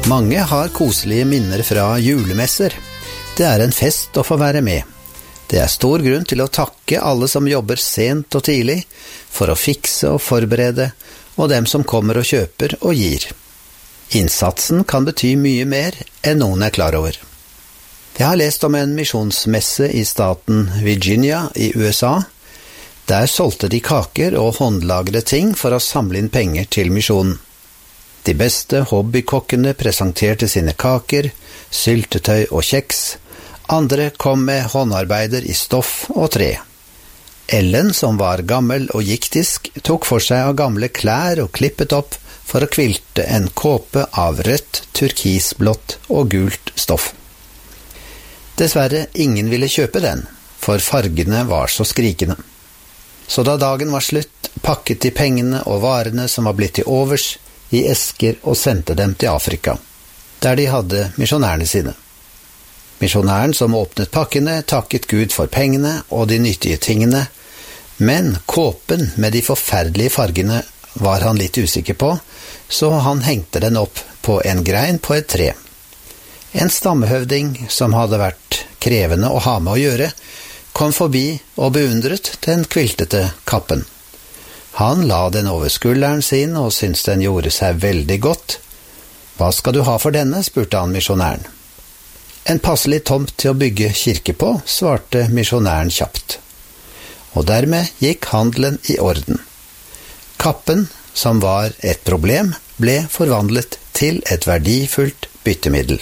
Mange har koselige minner fra julemesser. Det er en fest å få være med. Det er stor grunn til å takke alle som jobber sent og tidlig for å fikse og forberede, og dem som kommer og kjøper og gir. Innsatsen kan bety mye mer enn noen er klar over. Jeg har lest om en misjonsmesse i staten Virginia i USA. Der solgte de kaker og håndlagede ting for å samle inn penger til misjonen. De beste hobbykokkene presenterte sine kaker, syltetøy og kjeks. Andre kom med håndarbeider i stoff og tre. Ellen, som var gammel og giktisk, tok for seg av gamle klær og klippet opp for å kvilte en kåpe av rødt, turkisblått og gult stoff. Dessverre, ingen ville kjøpe den, for fargene var så skrikende. Så da dagen var slutt, pakket de pengene og varene som var blitt til overs, i esker og sendte dem til Afrika, der de hadde misjonærene sine. Misjonæren som åpnet pakkene takket Gud for pengene og de nyttige tingene, men kåpen med de forferdelige fargene var han litt usikker på, så han hengte den opp på en grein på et tre. En stammehøvding som hadde vært krevende å ha med å gjøre, kom forbi og beundret den kviltete kappen. Han la den over skulderen sin og syntes den gjorde seg veldig godt. «Hva skal du ha for denne?» spurte han misjonæren. «En passelig tomt til å bygge kirke på», svarte misjonæren kjapt. Og dermed gikk handelen i orden. Kappen, som var et problem, ble forvandlet til et verdifullt byttemiddel.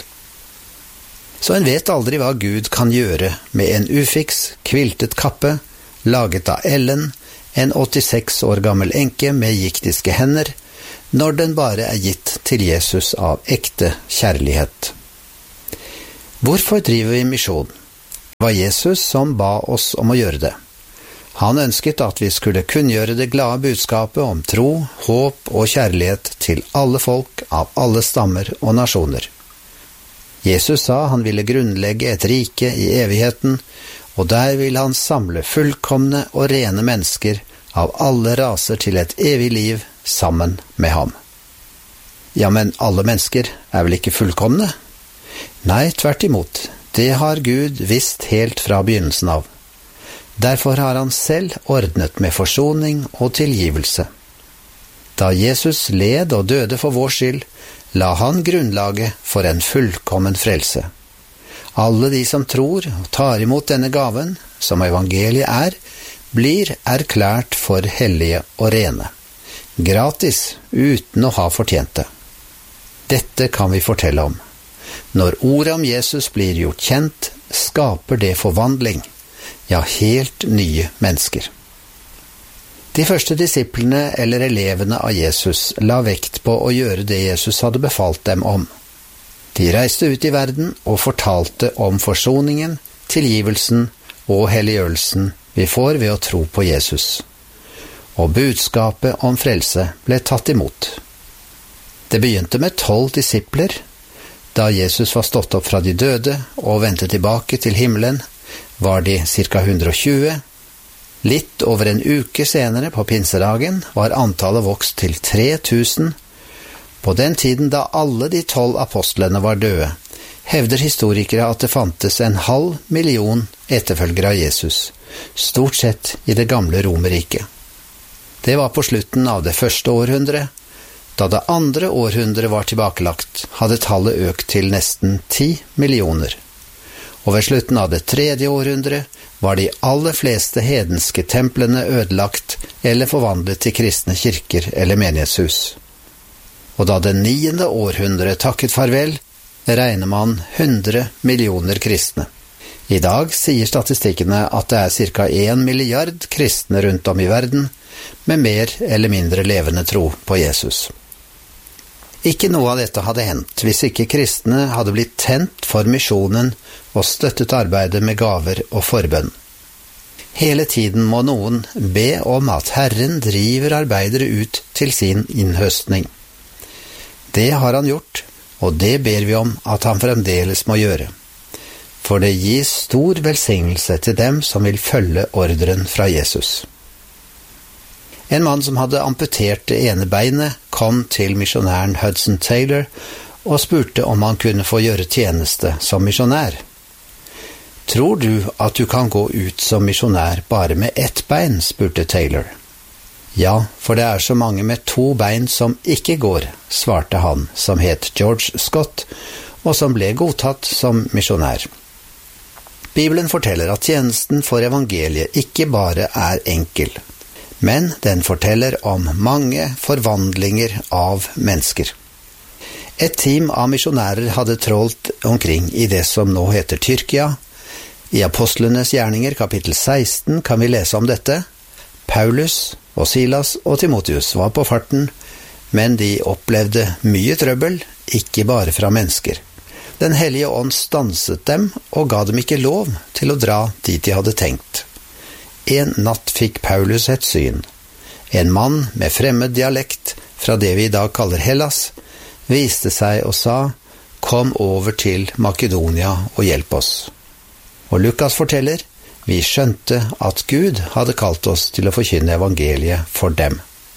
Så en vet aldri hva Gud kan gjøre med en ufiks, kviltet kappe, laget av Ellen, en 86 år gammel enke med giktiske hender, når den bare er gitt til Jesus av ekte kjærlighet. Hvorfor driver vi misjon? Det var Jesus som ba oss om å gjøre det. Han ønsket at vi skulle kunngjøre det glade budskapet om tro, håp og kjærlighet til alle folk av alle stammer og nasjoner. Jesus sa han ville grunnlegge et rike i evigheten, og der vil han samle fullkomne og rene mennesker av alle raser til et evig liv sammen med ham. Ja, men alle mennesker er vel ikke fullkomne? Nei, tvert imot. Det har Gud visst helt fra begynnelsen av. Derfor har han selv ordnet med forsoning og tilgivelse. Da Jesus led og døde for vår skyld, la han grunnlaget for en fullkommen frelse. Alle de som tror og tar imot denne gaven, som evangeliet er, blir erklært for hellige og rene. Gratis, uten å ha fortjent det. Dette kan vi fortelle om. Når ordet om Jesus blir gjort kjent, skaper det forvandling, ja, helt nye mennesker. De første disiplene eller elevene av Jesus la vekt på å gjøre det Jesus hadde befalt dem om. De reiste ut i verden og fortalte om forsoningen, tilgivelsen og helliggjørelsen vi får ved å tro på Jesus. Og budskapet om frelse ble tatt imot. Det begynte med 12 disipler. Da Jesus var stått opp fra de døde og vendte tilbake til himmelen, var de ca. 120. Litt over en uke senere på pinsedagen var antallet vokst til 3000. På den tiden da alle de 12 apostlene var døde, hevder historikere at det fantes 500 000 etterfølgere av Jesus, stort sett i det gamle Romerriket. Det var på slutten av det første århundret. Da det andre århundret var tilbakelagt, hadde tallet økt til nesten 10 millioner. Og ved slutten av det tredje århundret var de aller fleste hedenske templene ødelagt eller forvandlet til kristne kirker eller menighetshus. Og da det 9. århundret takket farvel, regner man 100 millioner kristne. I dag sier statistikkene at det er ca. 1 milliard kristne rundt om i verden, med mer eller mindre levende tro på Jesus. Ikke noe av dette hadde hendt hvis ikke kristne hadde blitt tent for misjonen og støttet arbeidet med gaver og forbønn. Hele tiden må noen be om at Herren driver arbeidere ut til sin innhøstning. Det har han gjort, og det ber vi om at han fremdeles må gjøre. For det gir stor velsignelse til dem som vil følge ordren fra Jesus. En mann som hadde amputert det ene beinet, kom til misjonæren Hudson Taylor og spurte om han kunne få gjøre tjeneste som misjonær. «Tror du at du kan gå ut som misjonær bare med ett bein?» spurte Taylor. «Ja, for det er så mange med 2 bein som ikke går», svarte han, som het George Scott, og som ble godtatt som misjonær. Bibelen forteller at tjenesten for evangeliet ikke bare er enkel, men den forteller om mange forvandlinger av mennesker. Et team av misjonærer hadde trålt omkring i det som nå heter Tyrkia. I Apostlenes gjerninger kapittel 16 kan vi lese om dette. Paulus og Silas og Timotheus var på farten, men de opplevde mye trøbbel, ikke bare fra mennesker. Den hellige ånd stanset dem og ga dem ikke lov til å dra dit de hadde tenkt. En natt fikk Paulus et syn. En mann med fremmed dialekt fra det vi i dag kaller Hellas, viste seg og sa, «Kom over til Makedonia og hjelp oss». Og Lukas forteller, vi skjønte at Gud hadde kalt oss til å forkynne evangeliet for dem.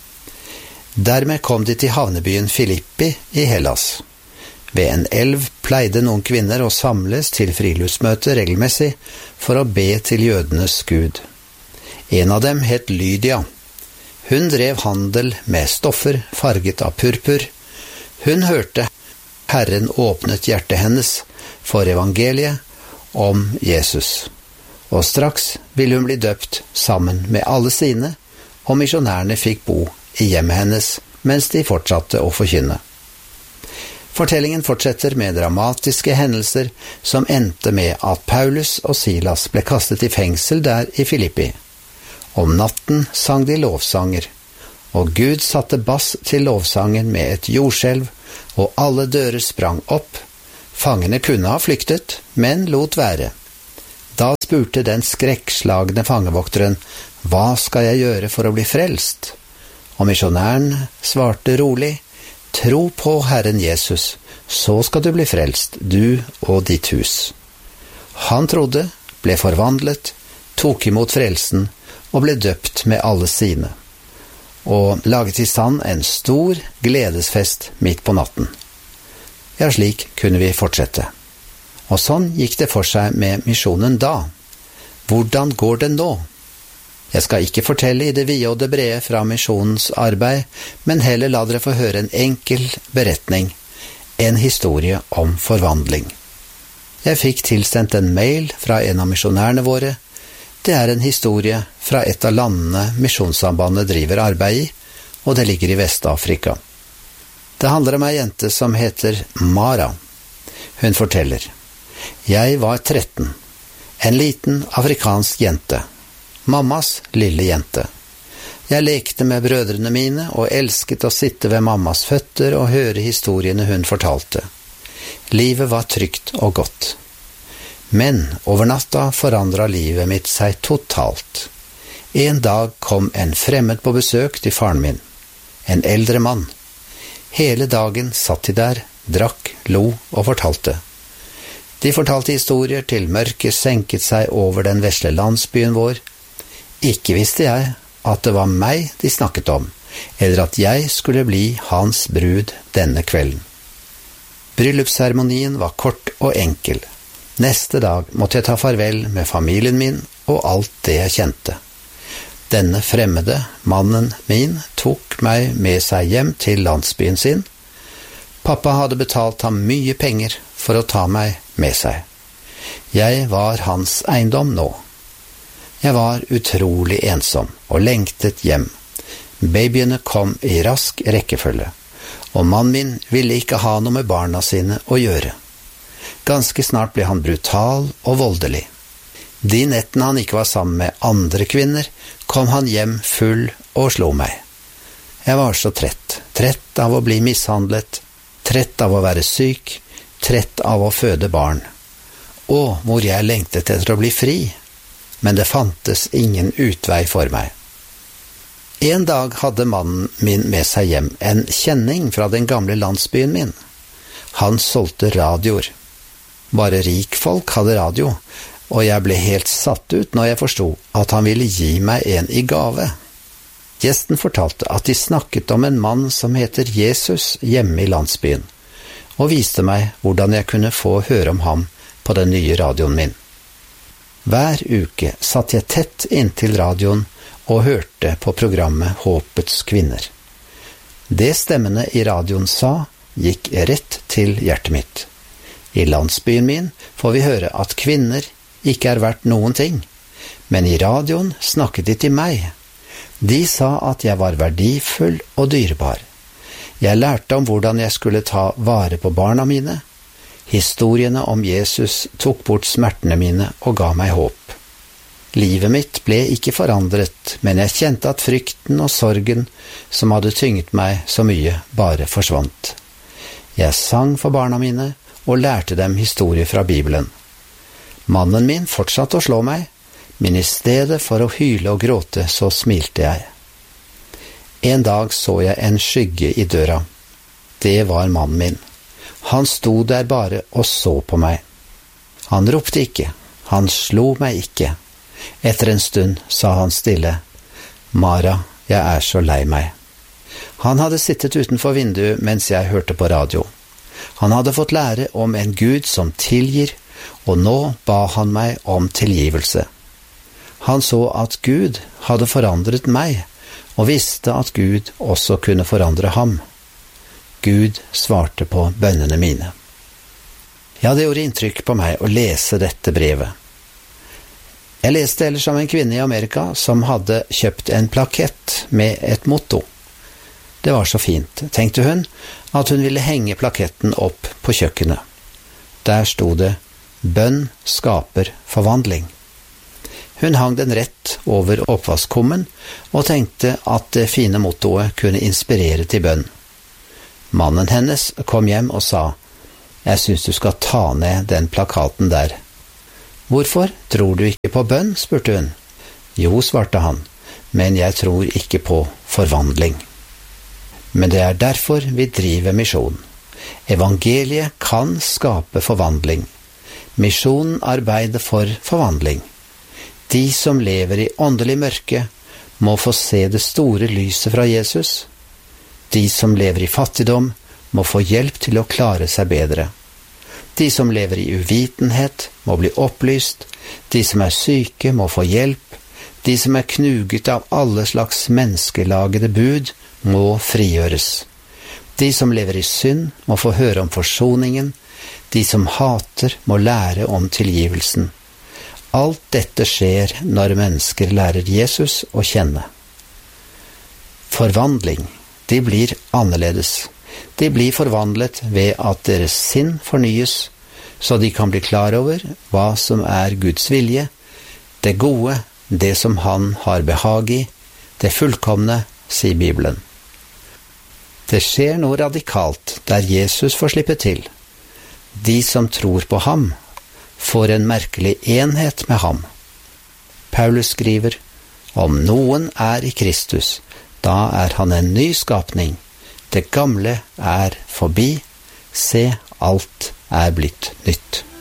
Dermed kom de til havnebyen Filippi i Hellas. Ved en elv pleide noen kvinner å samles til friluftsmøte regelmessig for å be til jødenes Gud. En av dem het Lydia. Hun drev handel med stoffer farget av purpur. Hun hørte Herren åpnet hjertet hennes for evangeliet om Jesus. Og straks ville hun bli døpt sammen med alle sine, og misjonærene fikk bo i hjemmet hennes mens de fortsatte å forkynne. Fortellingen fortsetter med dramatiske hendelser som endte med at Paulus og Silas ble kastet i fengsel der i Filippi. Om natten sang de lovsanger, og Gud satte bass til lovsangen med et jordskjelv, og alle dører sprang opp. Fangene kunne ha flyktet, men lot være. Da spurte den skrekkslagne fangevokteren, «Hva skal jeg gjøre for å bli frelst?» Og misjonæren svarte rolig, «Tro på Herren Jesus, så skal du bli frelst, du og ditt hus». Han trodde, ble forvandlet, tok imot frelsen og ble døpt med alle sine, og laget i stand en stor gledesfest midt på natten. Ja, slik kunne vi fortsette. Og sånn gikk det for seg med misjonen da. Hvordan går det nå? Jeg skal ikke fortelle i det vide og det brede fra misjonens arbeid, men heller la dere få høre en enkel beretning, en historie om forvandling. Jeg fikk tilsendt en mail fra en av misjonærene våre. Det er en historie fra et av landene Misjonssambandet driver arbeid i, og det ligger i Vest-Afrika. Det handler om ei jente som heter Mara. Hun forteller, «Jeg var 13, en liten afrikansk jente, mammas lille jente. Jeg lekte med brødrene mine og elsket å sitte ved mammas føtter og høre historiene hun fortalte. Livet var trygt og godt. Men over natta forandret livet mitt seg totalt. En dag kom en fremmed på besøk til faren min, en eldre mann. Hele dagen satt de der, drakk, lo og fortalte. De fortalte historier til mørket senket seg over den vesle landsbyen vår. Ikke visste jeg at det var meg de snakket om, eller at jeg skulle bli hans brud denne kvelden. Bryllupsseremonien var kort og enkel. Neste dag måtte jeg ta farvel med familien min og alt det jeg kjente. Denne fremmede mannen min tok meg med seg hjem til landsbyen sin. Pappa hadde betalt ham mye penger for å ta meg med seg. Jeg var hans eiendom nå. Jeg var utrolig ensom og lengtet hjem. Babyene kom i rask rekkefølge, og mannen min ville ikke ha noe med barna sine å gjøre. Ganske snart ble han brutal og voldelig. De nettene han ikke var sammen med andre kvinner, kom han hjem full og slo meg. Jeg var så trett av å bli mishandlet, trett av å være syk, trett av å føde barn. Og hvor jeg lengtet etter å bli fri, men det fantes ingen utvei for meg. En dag hadde mannen min med seg hjem en kjenning fra den gamle landsbyen min. Han solgte radioer. Bare rikfolk hadde radio, og jeg ble helt satt ut når jeg forstod at han ville gi meg en i gave. Gjesten fortalte at de snakket om en mann som heter Jesus hjemme i landsbyen, og viste meg hvordan jeg kunne få høre om ham på den nye radioen min. Hver uke satt jeg tett inntil radioen og hørte på programmet Håpets kvinner. Det stemmene i radioen sa, gikk rett til hjertet mitt. I landsbyen min får vi høre at kvinner ikke er verdt noen ting, men i radioen snakket de til meg. De sa at jeg var verdifull og dyrebar. Jeg lærte om hvordan jeg skulle ta vare på barna mine. Historiene om Jesus tok bort smertene mine og ga meg håp. Livet mitt ble ikke forandret, men jeg kjente at frykten og sorgen som hadde tynget meg så mye, bare forsvant. Jeg sang for barna mine og lærte dem historier fra Bibelen. Mannen min fortsatte å slå meg, men i stedet for å hyle og gråte så smilte jeg. En dag så jeg en skygge i døra. Det var mannen min. Han sto der bare og så på meg. Han ropte ikke, han slo meg ikke. Etter en stund sa han stille, «Mara, jeg er så lei meg.» Han hadde sittet utenfor vinduet mens jeg hørte på radio. Han hadde fått lære om en Gud som tilgir, og nå ba han meg om tilgivelse. Han så at Gud hadde forandret meg, og visste at Gud også kunne forandre ham. Gud svarte på bønnene mine. Ja, det gjorde inntrykk på meg å lese dette brevet. Jeg leste ellers om en kvinne i Amerika som hadde kjøpt en plakett med et motto. Det var så fint, tenkte hun, at hun ville henge plaketten opp på kjøkkenet. Der sto det, «Bønn skaper forvandling». Hun hang den rett over oppvaskkummen og tenkte at det fine mottoet kunne inspirere til bønn. Mannen hennes kom hjem og sa, «Jeg synes du skal ta ned den plakaten der.» «Hvorfor? Tror du ikke på bønn?» spurte hun. «Jo», svarte han, «men jeg tror ikke på forvandling.» Men det er derfor vi driver misjon. Evangeliet kan skape forvandling. Misjonen arbeider for forvandling. De som lever i åndelig mørke må få se det store lyset fra Jesus. De som lever i fattigdom må få hjelp til å klare seg bedre. De som lever i uvitenhet må bli opplyst, de som er syke må få hjelp, de som er knuget av alle slags menneskelagede bud må frigjøres. De som lever i synd må få høre om forsoningen, de som hater må lære om tilgivelsen. Alt dette skjer når mennesker lærer Jesus å kjenne. Forvandling, de blir annerledes. De blir forvandlet ved at deres sinn fornyes, så de kan bli klar over hva som er Guds vilje, det gode, det som han har behag i, det fullkomne, sier Bibelen. Det skjer noe radikalt der Jesus får slippe til. De som tror på ham, får en merkelig enhet med ham. Paulus skriver, «Om noen er i Kristus, da er han en ny skapning. Det gamle er forbi, se, alt er blitt nytt.»